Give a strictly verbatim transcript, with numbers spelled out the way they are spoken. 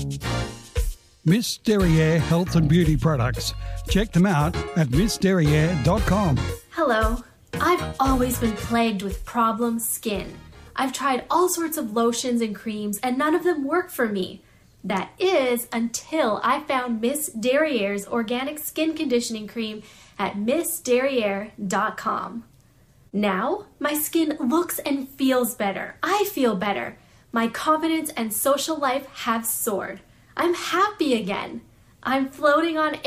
Miss Derriere Health and Beauty Products. Check them out at miss derriere dot com. Hello. I've always been plagued with problem skin. I've tried all sorts of lotions and creams and none of them work for me. That is until I found Miss Derriere's organic skin conditioning cream at miss derriere dot com. Now, my skin looks and feels better. I feel better. My confidence and social life have soared. I'm happy again. I'm floating on